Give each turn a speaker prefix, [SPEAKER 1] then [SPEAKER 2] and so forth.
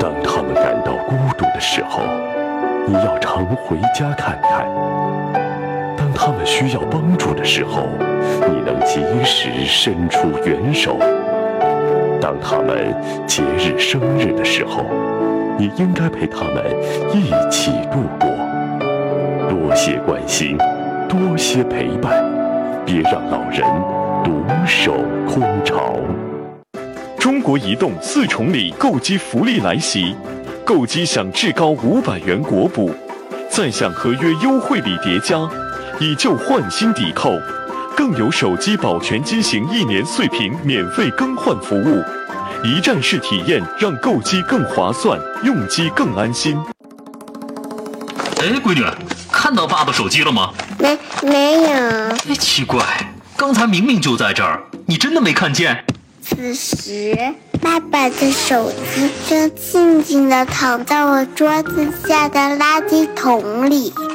[SPEAKER 1] 当他们感到孤独的时候，你要常回家看看；当他们需要帮助的时候，你能及时伸出援手；当他们节日生日的时候，你应该陪他们一起度过。多些关心，多些陪伴，别让老人独守空巢。
[SPEAKER 2] 中国移动4重礼购机福利来袭，购机享至高500元国补，再享合约优惠礼叠加，以旧换新抵扣，更有手机保全机型1年碎屏免费更换服务，一站式体验让购机更划算，用机更安心。
[SPEAKER 3] 哎，闺女，看到爸爸手机了吗？
[SPEAKER 4] 没有。
[SPEAKER 3] 哎，奇怪，刚才明明就在这儿，你真的没看见？
[SPEAKER 4] 此时，爸爸的手机正静静地躺在我桌子下的垃圾桶里。